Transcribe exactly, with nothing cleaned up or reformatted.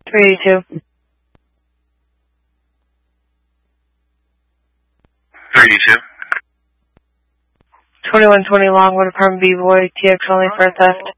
three eighty-two. three eighty-two. twenty-one twenty Longwood, apartment B, boy, T X only for theft.